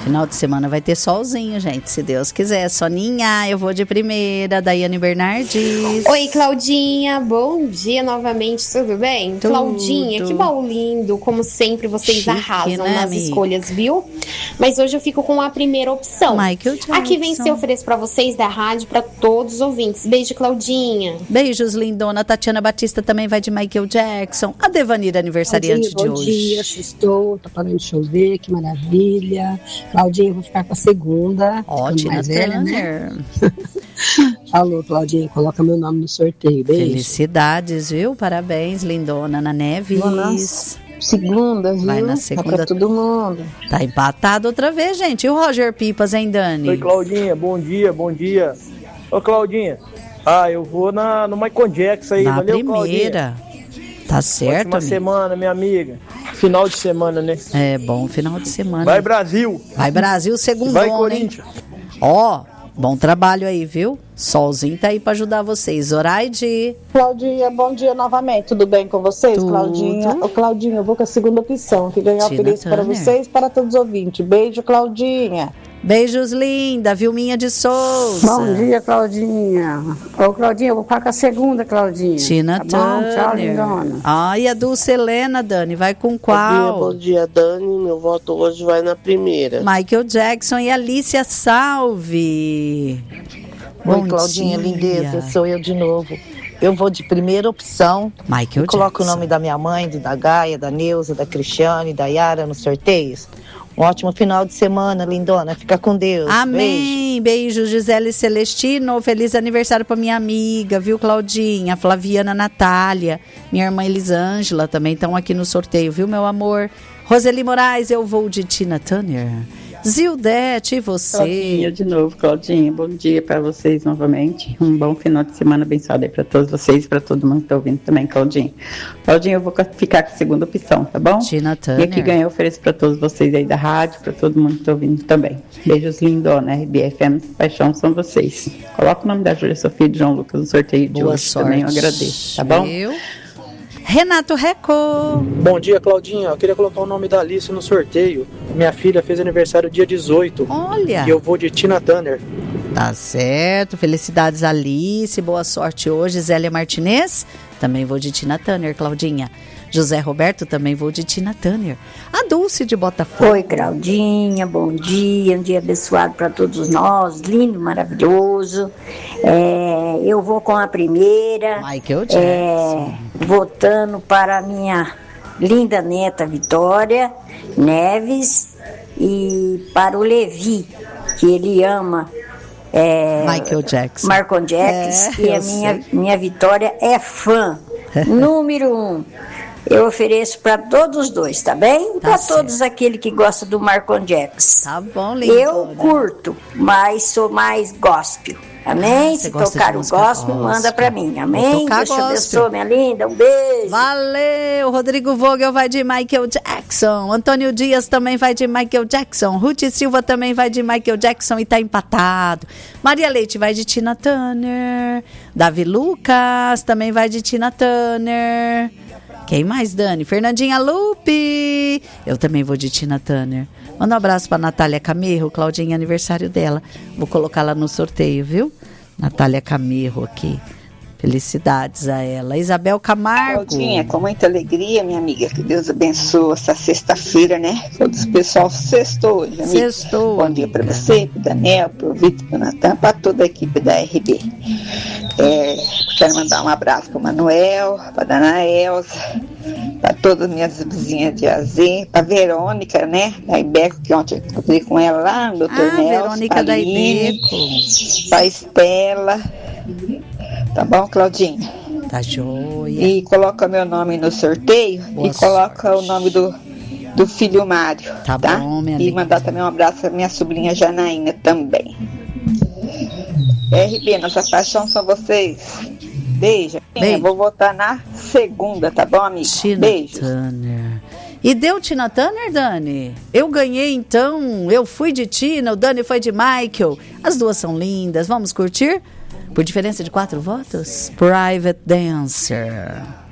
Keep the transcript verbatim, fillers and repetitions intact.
Final de semana vai ter solzinho, gente, se Deus quiser. Soninha, eu vou de primeira. Daiane Bernardes. Oi, Claudinha. Bom dia novamente, tudo bem? Tudo. Claudinha, que baú lindo. Como sempre, vocês Chique, arrasam né, nas amiga? escolhas, viu? Mas hoje eu fico com a primeira opção. Michael Jackson. Aqui vem se ofereço pra vocês da rádio, pra todos os ouvintes. Beijo, Claudinha. Beijos, lindona. Tatiana Batista também vai de Michael Jackson. A Devanira, aniversariante Claudinha, de bom hoje. dia, estou, tá parando de chover, que maravilha. Claudinha, eu vou ficar com a segunda. Ó, ficando Tina mais velha, né? Turner. Alô, Claudinha, coloca meu nome no sorteio, beijo. Felicidades, viu? Parabéns, lindona. Ana Neves. Nossa, segunda, viu? Vai na Tá segunda. pra todo mundo. Tá empatado outra vez, gente. E o Roger Pipas, hein, Dani? Oi, Claudinha, bom dia, bom dia. Ô, Claudinha, ah, eu vou na, no Michael Jackson aí, Na valeu, primeira. Claudinha? Tá certo, Ótima amigo? semana, minha amiga. Final de semana, né? É, bom final de semana. Vai, Brasil! Vai, Brasil, segundo Vai, hein? Corinthians! Ó, bom trabalho aí, viu? Solzinho tá aí pra ajudar vocês. Zoraide. Claudinha, bom dia novamente. Tudo bem com vocês, Tudo. Claudinha? Ô, Claudinha, eu vou com a segunda opção, que ganhar Tina ofereço para Turner. vocês e para todos os ouvintes. Beijo, Claudinha. Beijos, linda. Vilminha de Souza. Bom dia, Claudinha. Ô, Claudinha, eu vou ficar com a segunda, Claudinha. Tina tá bom? Tchau, Turner. lindona. Ai, a Dulce Helena, Dani. Vai com Bom dia, qual? bom dia, Dani. Meu voto hoje vai na primeira. Michael Jackson e Alicia Salve. Oi, Bom Claudinha, dia. lindeza, sou eu de novo. Eu vou de primeira opção. Michael Eu coloco Jackson. o nome da minha mãe, da Gaia, da Neuza, da Cristiane, da Yara nos sorteios. Um ótimo final de semana, lindona. Fica com Deus. Beijo. Amém. Beijo, Gisele Celestino. Feliz aniversário pra minha amiga, viu, Claudinha? Flaviana Natália. Minha irmã Elisângela também estão aqui no sorteio, viu, meu amor? Roseli Moraes, eu vou de Tina Turner. Zildete, e você? Claudinha, de novo, Claudinha, bom dia para vocês novamente, um bom final de semana abençoado aí para todos vocês e para todo mundo que está ouvindo também, Claudinha. Claudinha, eu vou ficar com a segunda opção, tá bom? Tina E Turner. aqui ganha eu ofereço para todos vocês aí da rádio, para todo mundo que está ouvindo também. Beijos, lindona, R B F M, paixão são vocês. Coloca o nome da Júlia Sofia e de João Lucas no sorteio de Boa hoje sorte. também, eu agradeço, tá bom? Viu? Renato Reco. Bom dia, Claudinha. Eu queria colocar o nome da Alice no sorteio. Minha filha fez aniversário dia dezoito. Olha. E eu vou de Tina Turner. Tá certo. Felicidades, Alice. Boa sorte hoje. Zélia Martinez. Também vou de Tina Turner, Claudinha. José Roberto, também vou de Tina Turner. A Dulce de Botafogo. Oi, Claudinha, bom dia, um dia abençoado para todos nós, lindo, maravilhoso. É, eu vou com a primeira, Michael Jackson. é, votando para a minha linda neta Vitória Neves e para o Levi, que ele ama. É, Michael Jackson. Marcon Jackson, É, e a eu minha, sei. minha Vitória é fã. Número um. Eu ofereço para todos os dois, tá bem? Tá Para certo. todos aquele que gosta do Marcon Jackson. Tá bom, linda. Eu curto, mas sou mais gospel. Amém? Ah, você Se gosta tocar de o música gospel, gospel. manda para mim. Vou Amém? tocar Deus te gospel. abençoe, minha linda. Um beijo. Valeu! Rodrigo Vogel vai de Michael Jackson. Antônio Dias também vai de Michael Jackson. Ruth Silva também vai de Michael Jackson e tá empatado. Maria Leite vai de Tina Turner. Davi Lucas também vai de Tina Turner. Quem mais, Dani? Fernandinha Lupe. Eu também vou de Tina Turner. Manda um abraço pra Natália Camerro. Claudinha, aniversário dela. Vou colocar lá no sorteio, viu? Natália Camerro aqui. Felicidades a ela. Isabel Camargo. Claudinha, com muita alegria, minha amiga. Que Deus abençoe essa sexta-feira, né? Todos o pessoal sextou hoje, amiga. Sextou. Bom dia para você, pro Daniel, pro Vitor, pro Natan, para toda a equipe da R B. É, quero mandar um abraço para o Manuel, para a Dana Elza, para todas as minhas vizinhas de Azê, para a Verônica, né? Da Ibeco, que ontem eu encontrei com ela lá no doutor Ah, Nelson. Verônica pra da Aline, Ibeco. para a Estela. Tá bom, Claudinha? Tá joia. E coloca meu nome no sorteio. Boa e coloca o nome do, do filho Mário. Tá Tá, bom, minha E amiga. mandar também um abraço pra minha sobrinha Janaína também. R B, nossa paixão são vocês. Beijo. Beijo. Vou votar na segunda, tá bom, amiga? Tina Beijo. Turner. E deu Tina Turner, Dani? Eu ganhei, então. Eu fui de Tina, o Dani foi de Michael. As duas são lindas. Vamos curtir? Por diferença de quatro votos? Private Dancer.